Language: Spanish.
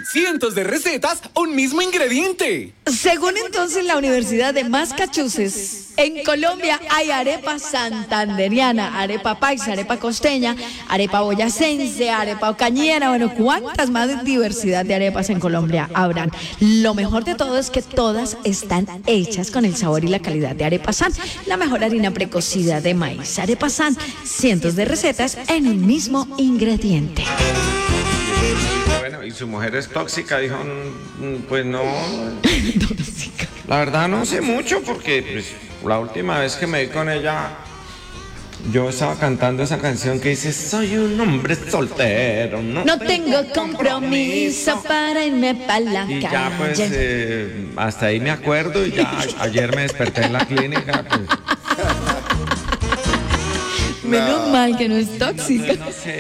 Cientos de recetas, un mismo ingrediente. Según entonces la Universidad de Massachusetts, en Colombia hay arepa santanderiana, arepa paisa, arepa costeña, arepa boyacense, arepa ocañera. Bueno, ¿cuántas más diversidad de arepas en Colombia habrán? Lo mejor de todo es que todas están hechas con el sabor y la calidad de Arepa San, la mejor harina precocida de maíz. Arepa San, cientos de recetas en un mismo ingrediente. Bueno, y su mujer es tóxica, dijo, pues no. La verdad no sé mucho porque pues, la última vez que me vi con ella, yo estaba cantando esa canción que dice, soy un hombre soltero. No tengo compromiso para irme para la calle. Y ya pues hasta ahí me acuerdo y ya ayer me desperté en la clínica. Pues. Menos mal que no es tóxica. No sé.